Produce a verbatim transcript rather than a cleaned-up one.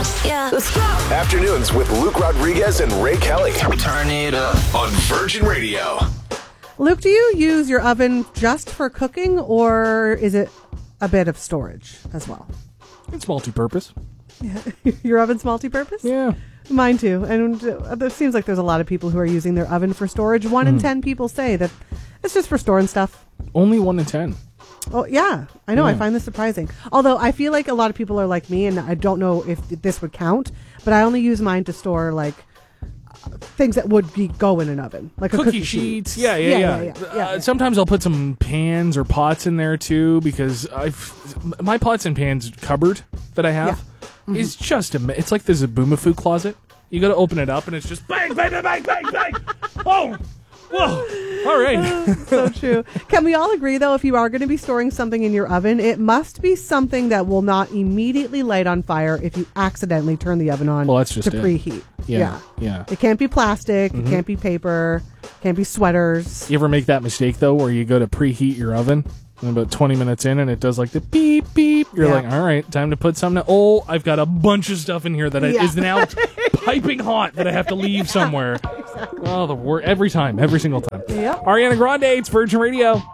Yeah. Afternoons with Luke Rodriguez and Ray Kelly. Turn it up On Virgin Radio. Luke, do you use your oven just for cooking, or is it a bit of storage as well? It's multi-purpose. Yeah. Your oven's multi-purpose? Yeah. Mine too. And uh, it seems like there's a lot of people who are using their oven for storage. One in ten people say that it's just for storing stuff. Only one in ten. Oh, yeah. I know. Yeah. I find this surprising. Although I feel like a lot of people are like me, and I don't know if this would count, but I only use mine to store, like, uh, things that would be, go in an oven. Like Cookie, a cookie sheets. sheet. Yeah, yeah, Yeah, yeah. yeah, yeah, Uh, yeah, yeah. Sometimes I'll put some pans or pots in there, too, because I've my pots and pans cupboard that I have Yeah. is just a... ma- It's like there's a Boomafoo closet. You got to open it up, and it's just bang, bang, bang, bang, bang, bang. Oh, whoa. All right. So true. Can we all agree, though, if you are going to be storing something in your oven, it must be something that will not immediately light on fire if you accidentally turn the oven on Well, that's just to it. preheat. Yeah, yeah. It can't be plastic. Mm-hmm. It can't be paper. Can't be sweaters. You ever make that mistake, though, where you go to preheat your oven, and about twenty minutes in, and it does like the beep, beep. You're Yeah. like, all right, time to put something. Oh, I've got a bunch of stuff in here that Yeah. is now piping hot that I have to leave somewhere. Oh, the wor- every time, every single time. Yep. Ariana Grande, it's Virgin Radio.